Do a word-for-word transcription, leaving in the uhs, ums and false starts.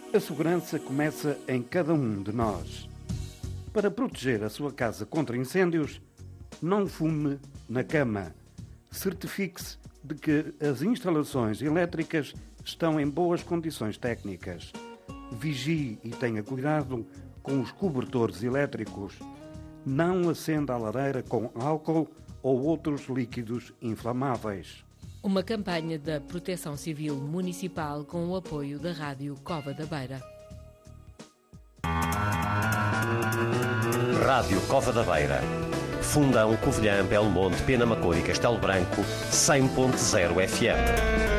A segurança começa em cada um de nós. Para proteger a sua casa contra incêndios, não fume na cama. Certifique-se de que as instalações elétricas estão em boas condições técnicas. Vigie e tenha cuidado com os cobertores elétricos. Não acenda a lareira com álcool ou outros líquidos inflamáveis. Uma campanha da Proteção Civil Municipal com o apoio da Rádio Cova da Beira. Rádio Cova da Beira. Fundão, Covilhã, Belo Monte, Penamacor e Castelo Branco, cem ponto zero F M.